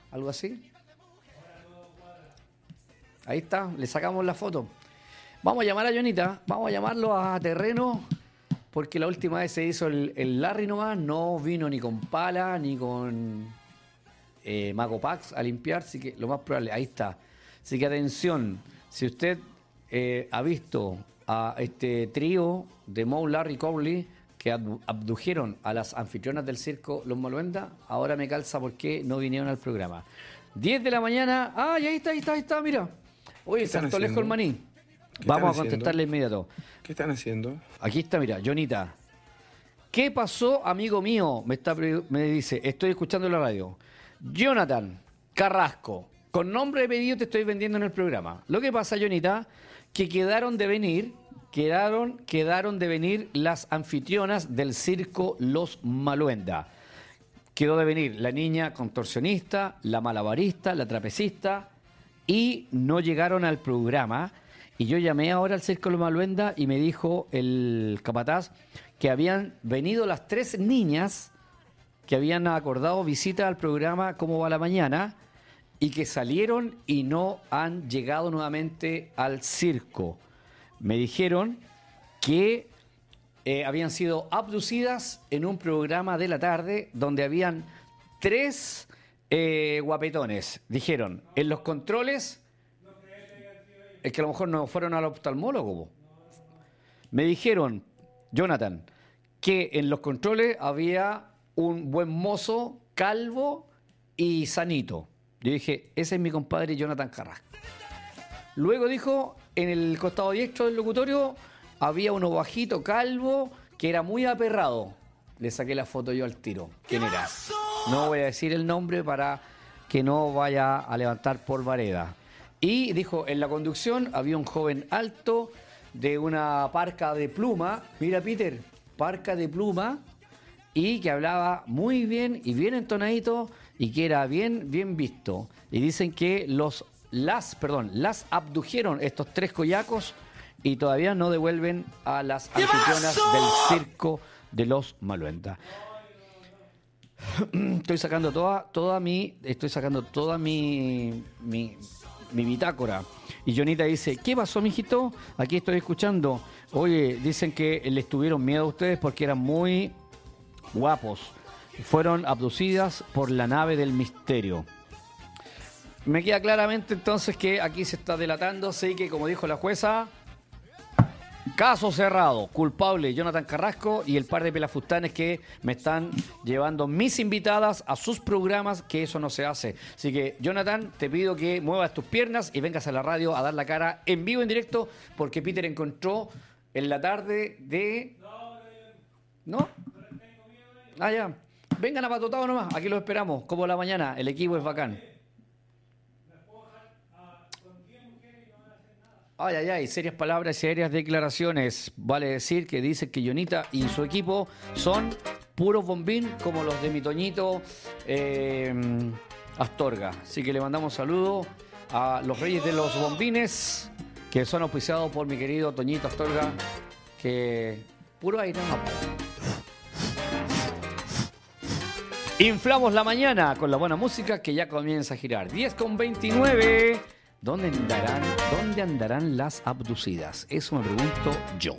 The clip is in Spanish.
algo así. Ahí está, le sacamos la foto. Vamos a llamar a Jonita, vamos a llamarlo a terreno, porque la última vez se hizo el Larry nomás, no vino ni con pala, ni con Mago Pax a limpiar, así que lo más probable, ahí está. Así que atención, si usted ha visto a este trío de Moe, Larry, Cowley, que abdujeron a las anfitrionas del circo Los Maluenda, ahora me calza por qué no vinieron al programa. 10 de la mañana, y ahí está, mira. Oye, saltó lejos el maní. Vamos a contestarle inmediato. ¿Qué están haciendo? Aquí está, mira, Jonita. ¿Qué pasó, amigo mío? Me dice, estoy escuchando la radio. Jonathan Carrasco, con nombre y apellido te estoy vendiendo en el programa. Lo que pasa, Jonita, que quedaron de venir las anfitrionas del circo Los Maluenda. Quedó de venir la niña contorsionista, la malabarista, la trapecista, y no llegaron al programa. Y yo llamé ahora al circo Los Maluenda y me dijo el capataz que habían venido las 3 niñas que habían acordado visita al programa Cómo va la mañana y que salieron y no han llegado nuevamente al circo. Me dijeron que habían sido abducidas en un programa de la tarde donde habían 3 guapetones. Dijeron, en los controles, es que a lo mejor no fueron al oftalmólogo. Me dijeron, Jonathan, que en los controles había un buen mozo, calvo y sanito. Yo dije, ese es mi compadre Jonathan Carrasco. Luego dijo, en el costado diestro del locutorio había uno bajito, calvo, que era muy aperrado. Le saqué la foto yo al tiro. ¿Quién era? No voy a decir el nombre para que no vaya a levantar por vareda. Y dijo, en la conducción había un joven alto de una parca de pluma. Mira, Peter, parca de pluma. Y que hablaba muy bien y bien entonadito y que era bien visto. Y dicen que las abdujeron estos 3 coyacos y todavía no devuelven a las anfitrionas del circo de Los Maluenda. Estoy sacando toda mi bitácora. Y Jonita dice, ¿qué pasó, mijito? Aquí estoy escuchando. Oye, dicen que les tuvieron miedo a ustedes porque eran muy guapos. Fueron abducidas por la nave del misterio. Me queda claramente entonces que aquí se está delatando, sí, que como dijo la jueza, caso cerrado, culpable Jonathan Carrasco y el par de pelafustanes que me están llevando mis invitadas a sus programas, que eso no se hace. Así que, Jonathan, te pido que muevas tus piernas y vengas a la radio a dar la cara en vivo, en directo, porque Peter encontró en la tarde de... ¿No? Ya. Vengan a Patotado nomás, aquí los esperamos, como la mañana, el equipo es bacán. Ay, serias palabras y serias declaraciones. Vale decir que dice que Jonita y su equipo son puros bombín, como los de mi Toñito Astorga. Así que le mandamos saludos a los reyes de los bombines, que son auspiciados por mi querido Toñito Astorga, que puro aire. Inflamos la mañana con la buena música que ya comienza a girar. 10:29. ¿Dónde andarán las abducidas? Eso me pregunto yo.